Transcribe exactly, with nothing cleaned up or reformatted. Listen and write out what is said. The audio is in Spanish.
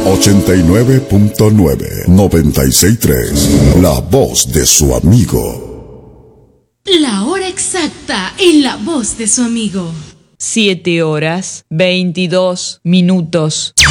ochenta y nueve punto nueve, noventa y seis punto tres. La voz de su amigo. La hora exacta en la voz de su amigo. Siete horas, veintidós minutos.